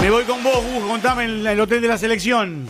Me voy con vos, Gus, contame el hotel de la selección.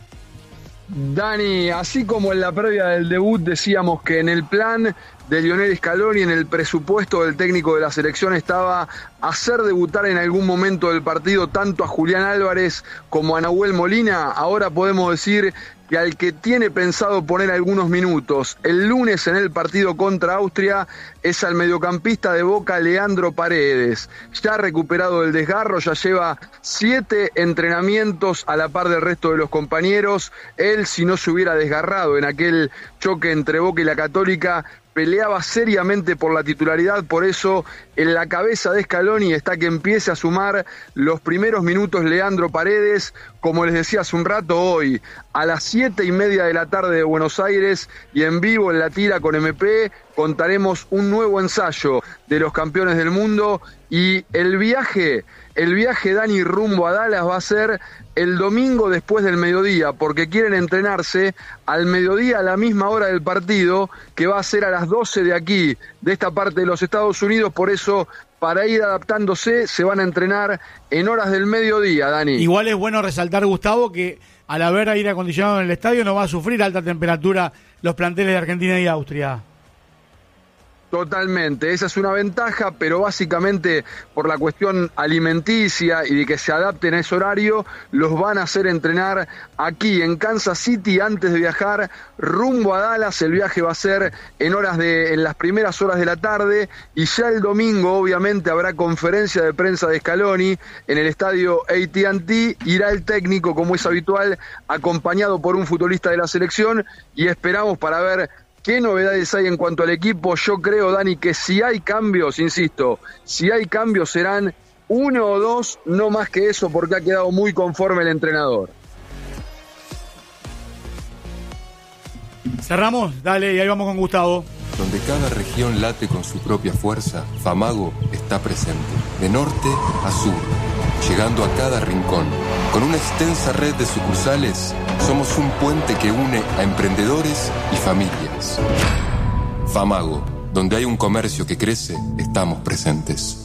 Dani, así como en la previa del debut decíamos que en el plan de Lionel Scaloni, en el presupuesto del técnico de la selección estaba hacer debutar en algún momento del partido tanto a Julián Álvarez como a Nahuel Molina, ahora podemos decir que al que tiene pensado poner algunos minutos el lunes en el partido contra Austria es al mediocampista de Boca, Leandro Paredes. Ya recuperado del desgarro, ya lleva 7 entrenamientos a la par del resto de los compañeros. Él, si no se hubiera desgarrado en aquel choque entre Boca y la Católica, peleaba seriamente por la titularidad, por eso en la cabeza de Scaloni está que empiece a sumar los primeros minutos Leandro Paredes, como les decía hace un rato, hoy a las 7:30 de la tarde de Buenos Aires y en vivo en La Tira con MP contaremos un nuevo ensayo de los campeones del mundo y el viaje Dani rumbo a Dallas va a ser el domingo después del mediodía, porque quieren entrenarse al mediodía a la misma hora del partido, que va a ser a las 12 de aquí, de esta parte de los Estados Unidos, por eso para ir adaptándose se van a entrenar en horas del mediodía, Dani. Igual es bueno resaltar, Gustavo, que al haber aire acondicionado en el estadio no va a sufrir alta temperatura los planteles de Argentina y Austria. Totalmente, esa es una ventaja, pero básicamente por la cuestión alimenticia y de que se adapten a ese horario, los van a hacer entrenar aquí en Kansas City antes de viajar rumbo a Dallas. El viaje va a ser en las primeras horas de la tarde y ya el domingo obviamente habrá conferencia de prensa de Scaloni en el estadio AT&T. Irá el técnico, como es habitual, acompañado por un futbolista de la selección y esperamos para ver ¿qué novedades hay en cuanto al equipo? Yo creo, Dani, que si hay cambios, insisto, si hay cambios serán 1 o 2, no más que eso, porque ha quedado muy conforme el entrenador. Cerramos, dale, y ahí vamos con Gustavo. Donde cada región late con su propia fuerza, Famago está presente, de norte a sur, llegando a cada rincón. Con una extensa red de sucursales, somos un puente que une a emprendedores y familias. Famago, donde hay un comercio que crece, estamos presentes.